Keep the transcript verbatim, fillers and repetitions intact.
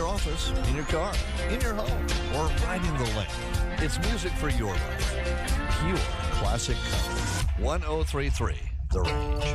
office, in your car, in your home, or riding the lane. It's music for your life. Pure classic country. one oh three point three The Range.